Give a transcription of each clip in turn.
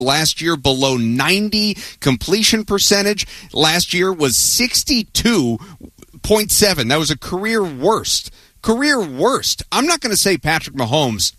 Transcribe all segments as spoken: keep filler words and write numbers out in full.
last year below ninety completion percentage. Last year was sixty-two point seven. That was a career worst. Career worst. I'm not going to say Patrick Mahomes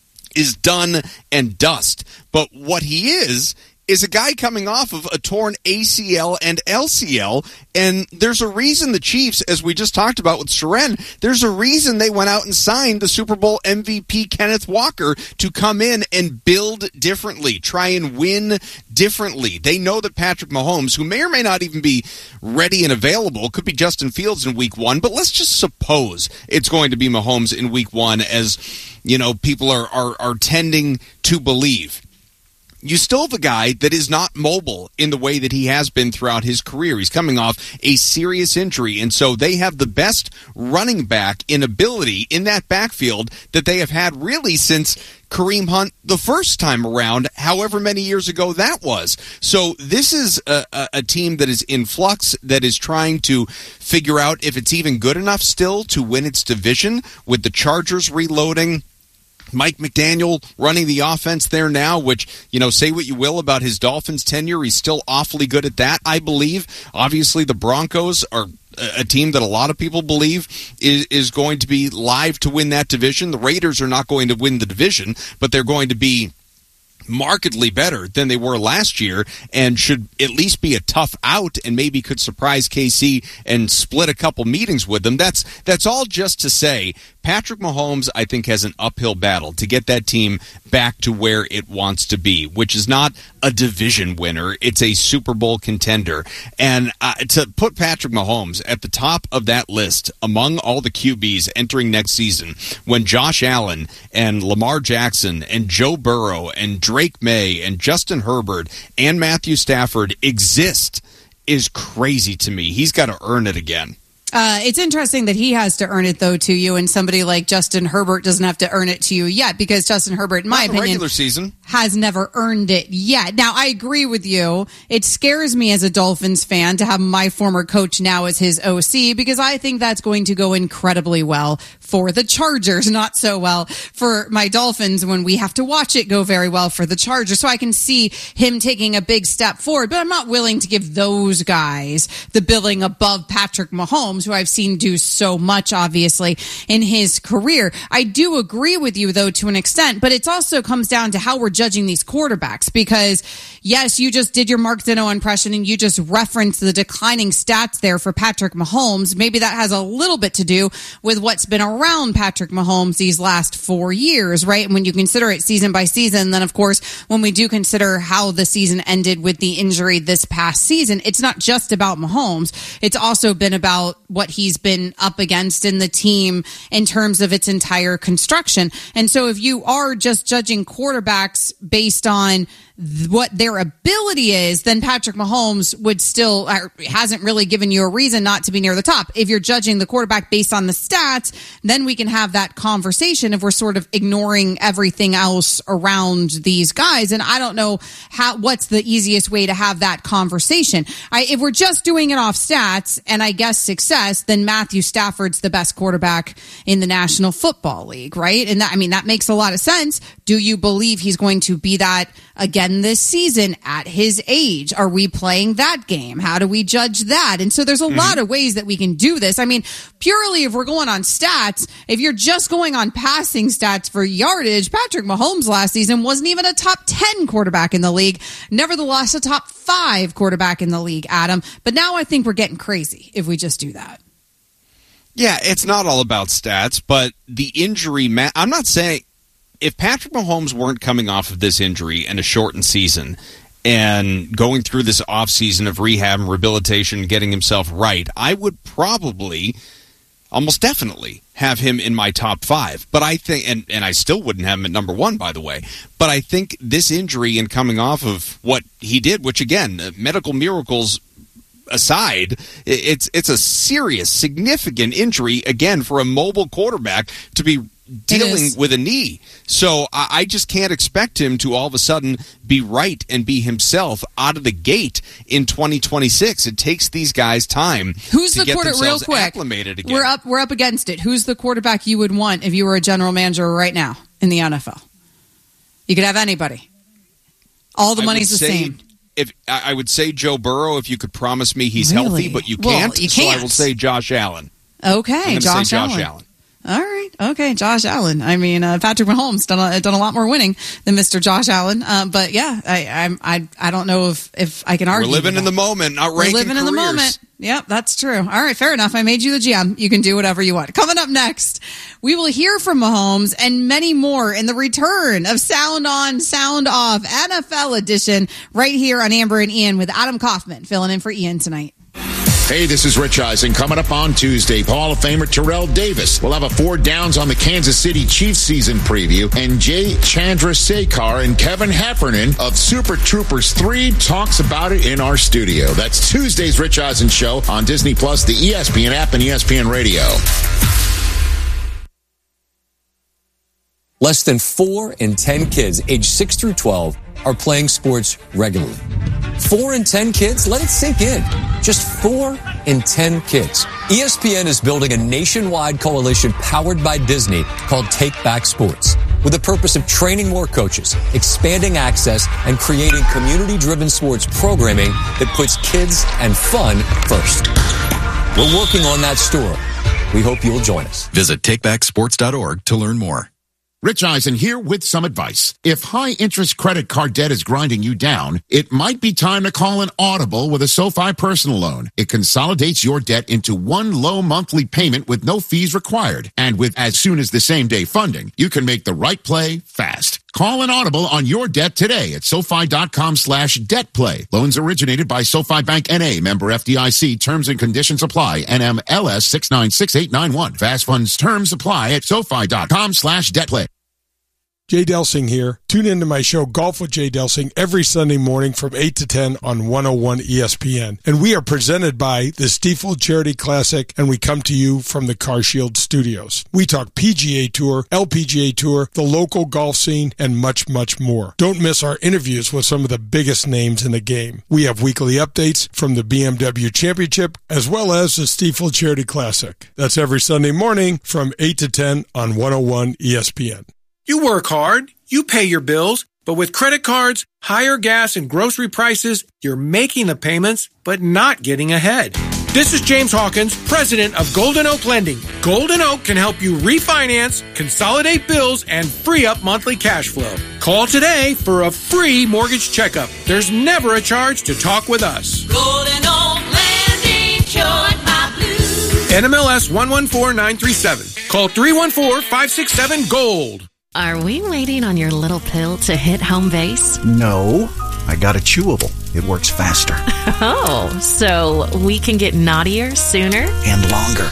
is done and dust, but what he is is a guy coming off of a torn A C L and L C L, and there's a reason the Chiefs, as we just talked about with Seren, there's a reason they went out and signed the Super Bowl M V P Kenneth Walker to come in and build differently, try and win differently. They know that Patrick Mahomes, who may or may not even be ready and available, could be Justin Fields in week one, but let's just suppose it's going to be Mahomes in week one, as you know, people are, are, are tending to believe. You still have a guy that is not mobile in the way that he has been throughout his career. He's coming off a serious injury, and so they have the best running back in ability in that backfield that they have had really since Kareem Hunt the first time around, however many years ago that was. So this is a, a, a team that is in flux, that is trying to figure out if it's even good enough still to win its division, with the Chargers reloading. Mike McDaniel running the offense there now, which, you know, say what you will about his Dolphins tenure, he's still awfully good at that, I believe. Obviously, the Broncos are a team that a lot of people believe is, is going to be live to win that division. The Raiders are not going to win the division, but they're going to be markedly better than they were last year and should at least be a tough out and maybe could surprise K C and split a couple meetings with them. That's that's all just to say Patrick Mahomes, I think, has an uphill battle to get that team back to where it wants to be, which is not a division winner. It's a Super Bowl contender. And uh, to put Patrick Mahomes at the top of that list among all the Q Bs entering next season, when Josh Allen and Lamar Jackson and Joe Burrow and Drake May and Justin Herbert and Matthew Stafford exist, is crazy to me. He's got to earn it again. Uh, it's interesting that he has to earn it, though, to you, and somebody like Justin Herbert doesn't have to earn it to you yet, because Justin Herbert, in my opinion, regular season, has never earned it yet. Now, I agree with you. It scares me as a Dolphins fan to have my former coach now as his O C, because I think that's going to go incredibly well for the Chargers, not so well for my Dolphins when we have to watch it go very well for the Chargers. So I can see him taking a big step forward, but I'm not willing to give those guys the billing above Patrick Mahomes, who I've seen do so much, obviously, in his career. I do agree with you, though, to an extent, but it also comes down to how we're judging these quarterbacks, because, yes, you just did your Mark Zinno impression and you just referenced the declining stats there for Patrick Mahomes. Maybe that has a little bit to do with what's been around Patrick Mahomes these last four years, right? And when you consider it season by season, then, of course, when we do consider how the season ended with the injury this past season, it's not just about Mahomes. It's also been about what he's been up against in the team in terms of its entire construction. And so if you are just judging quarterbacks based on th- what their ability is, then Patrick Mahomes would still, or hasn't really given you a reason not to be near the top. If you're judging the quarterback based on the stats, then we can have that conversation if we're sort of ignoring everything else around these guys. And I don't know how, what's the easiest way to have that conversation. I, if we're just doing it off stats and I guess success, then Matthew Stafford's the best quarterback in the National Football League, right? And that, I mean, that makes a lot of sense. Do you believe he's going to be that again this season at his age? Are we playing that game? How do we judge that? And so there's a mm-hmm. lot of ways that we can do this. I mean, purely if we're going on stats, if you're just going on passing stats for yardage, Patrick Mahomes last season wasn't even a top ten quarterback in the league. Nevertheless, a top five quarterback in the league, Adam. But now I think we're getting crazy if we just do that. Yeah, it's not all about stats, but the injury, ma- I'm not saying, if Patrick Mahomes weren't coming off of this injury and a shortened season and going through this offseason of rehab and rehabilitation, getting himself right, I would probably, almost definitely, have him in my top five. But I think, and, and I still wouldn't have him at number one, by the way, but I think this injury and coming off of what he did, which again, medical miracles aside, it's it's a serious, significant injury, again, for a mobile quarterback to be dealing with a knee. So I, I just can't expect him to all of a sudden be right and be himself out of the gate in twenty twenty-six. It takes these guys time Who's to the get quarter, themselves real quick, acclimated again. We're up, we're up against it. Who's the quarterback you would want if you were a general manager right now in the N F L? You could have anybody. All the I money's the say, same. If I would say Joe Burrow, if you could promise me he's Really? healthy, but you Well, can't, you so I can't. will say Josh Allen. Okay, Josh, Josh, say Allen. Josh Allen. All right. Okay, Josh Allen. I mean, uh, Patrick Mahomes done a, done a lot more winning than Mister Josh Allen. Uh, but yeah, I, I'm I I don't know if, if I can argue. We're living in the moment, not ranking We're living in the careers. moment. Yep, that's true. All right, fair enough. I made you the G M. You can do whatever you want. Coming up next, we will hear from Mahomes and many more in the return of Sound On, Sound Off N F L edition right here on Amber and Ian with Adam Kaufman filling in for Ian tonight. Hey, this is Rich Eisen. Coming up on Tuesday, Hall of Famer Terrell Davis will have a four downs on the Kansas City Chiefs season preview, and Jay Chandrasekhar and Kevin Heffernan of Super Troopers three talks about it in our studio. That's Tuesday's Rich Eisen Show on Disney Plus, the E S P N app, and E S P N Radio. Less than four in ten kids aged six through twelve are playing sports regularly. Four in ten kids? Let it sink in. Just four in ten kids. E S P N is building a nationwide coalition powered by Disney called Take Back Sports, with the purpose of training more coaches, expanding access, and creating community-driven sports programming that puts kids and fun first. We're working on that story. We hope you'll join us. Visit take back sports dot org to learn more. Rich Eisen here with some advice. If high-interest credit card debt is grinding you down, it might be time to call an Audible with a SoFi personal loan. It consolidates your debt into one low monthly payment with no fees required. And with as soon as the same-day funding, you can make the right play fast. Call an Audible on your debt today at SoFi.com slash debt play. Loans originated by SoFi Bank N A, member F D I C. Terms and conditions apply. N M L S six nine six eight nine one. Fast funds terms apply at SoFi.com slash debt play. Jay Delsing here. Tune into my show Golf with Jay Delsing every Sunday morning from eight to ten on one oh one E S P N. And we are presented by the Stiefel Charity Classic, and we come to you from the CarShield Studios. We talk P G A Tour, L P G A Tour, the local golf scene, and much, much more. Don't miss our interviews with some of the biggest names in the game. We have weekly updates from the B M W Championship as well as the Stiefel Charity Classic. That's every Sunday morning from eight to ten on one oh one E S P N. You work hard, you pay your bills, but with credit cards, higher gas and grocery prices, you're making the payments, but not getting ahead. This is James Hawkins, president of Golden Oak Lending. Golden Oak can help you refinance, consolidate bills, and free up monthly cash flow. Call today for a free mortgage checkup. There's never a charge to talk with us. Golden Oak Lending, cured my blues. N M L S one one four nine three seven. Call three one four, five six seven, GOLD. Are we waiting on your little pill to hit home base? No, I got a chewable. It works faster. Oh, so we can get naughtier sooner? And longer.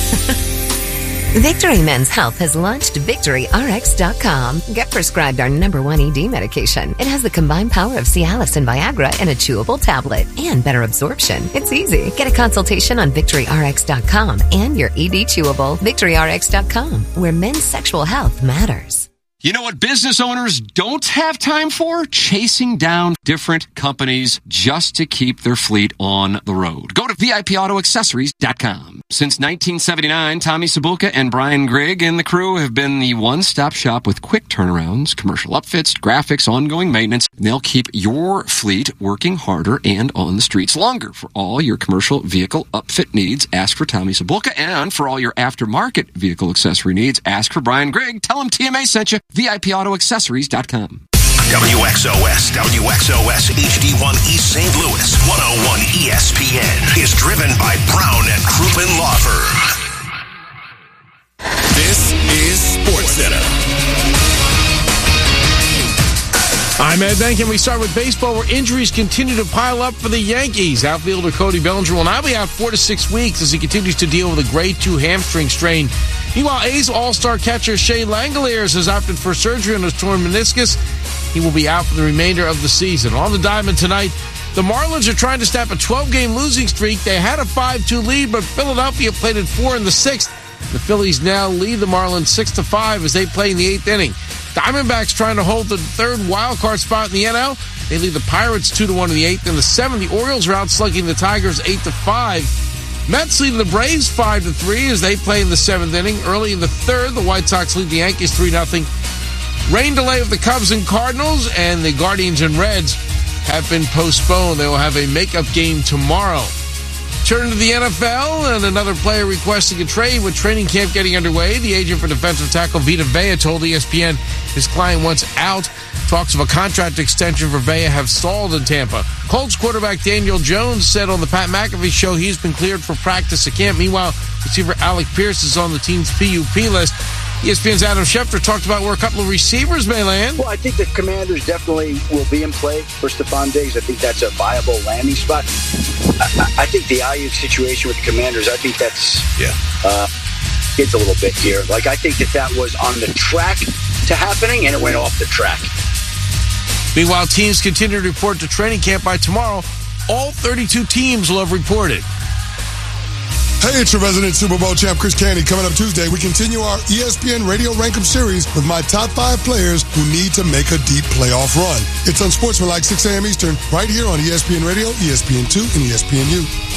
Victory Men's Health has launched Victory R X dot com. Get prescribed our number one E D medication. It has the combined power of Cialis and Viagra in a chewable tablet and better absorption. It's easy. Get a consultation on Victory R X dot com and your E D chewable. Victory R X dot com, where men's sexual health matters. You know what business owners don't have time for? Chasing down different companies just to keep their fleet on the road. Go to V I P auto accessories dot com. Since nineteen seventy-nine, Tommy Sabulka and Brian Grigg and the crew have been the one-stop shop with quick turnarounds, commercial upfits, graphics, ongoing maintenance. They'll keep your fleet working harder and on the streets longer. For all your commercial vehicle upfit needs, ask for Tommy Sabulka. And for all your aftermarket vehicle accessory needs, ask for Brian Grigg. Tell him T M A sent you. V I P auto accessories dot com. W X O S, W X O S H D one East Saint Louis, one oh one E S P N is driven by Brown and Crouppen Law Firm. This is SportsCenter. I'm Ed Bank, and we start with baseball, where injuries continue to pile up for the Yankees. Outfielder Cody Bellinger will now be out four to six weeks as he continues to deal with a grade two hamstring strain. Meanwhile, A's all-star catcher Shea Langeliers has opted for surgery on his torn meniscus. He will be out for the remainder of the season. On the diamond tonight, the Marlins are trying to snap a twelve-game losing streak. They had a five two lead, but Philadelphia played at four in the sixth. The Phillies now lead the Marlins six to five as they play in the eighth inning. Diamondbacks trying to hold the third wild card spot in the N L. They lead the Pirates two to one in the eighth. In the seventh, the Orioles are out slugging the Tigers eight to five. Mets lead the Braves five to three as they play in the seventh inning. Early in the third, the White Sox lead the Yankees three nothing. Rain delay of the Cubs and Cardinals, and the Guardians and Reds have been postponed. They will have a makeup game tomorrow. Turn to the N F L, and another player requesting a trade with training camp getting underway. The agent for defensive tackle Vita Vea told E S P N his client wants out. Talks of a contract extension for Vea have stalled in Tampa. Colts quarterback Daniel Jones said on the Pat McAfee show he's been cleared for practice at camp. Meanwhile, receiver Alec Pierce is on the team's P U P list. E S P N's Adam Schefter talked about where a couple of receivers may land. Well, I think the Commanders definitely will be in play for Stephon Diggs. I think that's a viable landing spot. I, I think the Ayuk situation with the Commanders, I think that's yeah. uh, kids a little bit here. Like, I think that that was on the track to happening, and it went off the track. Meanwhile, teams continue to report to training camp by tomorrow. All thirty-two teams will have reported. Hey, it's your resident Super Bowl champ, Chris Canty. Coming up Tuesday, we continue our E S P N Radio Rank-Em series with my top five players who need to make a deep playoff run. It's on Sportsmanlike, six a.m. Eastern, right here on E S P N Radio, E S P N two, and E S P N U.